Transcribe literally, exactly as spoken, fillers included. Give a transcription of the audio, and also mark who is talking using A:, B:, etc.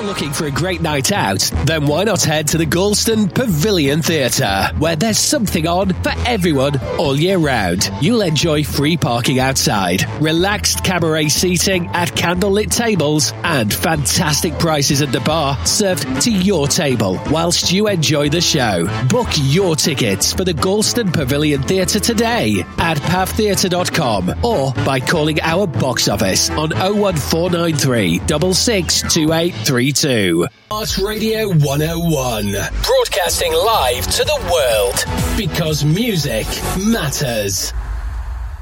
A: you're looking for a great night out, then why not head to the Galston Pavilion Theatre, where there's something on for everyone all year round. You'll enjoy free parking outside, relaxed cabaret seating at candlelit tables, and fantastic prices at the bar served to your table whilst you enjoy the show. Book your tickets for the Galston Pavilion Theatre today at pav theatre dot com or by calling our box office on oh one four nine three, six six two eight three two. Art Radio one oh one, broadcasting live to the world because music matters.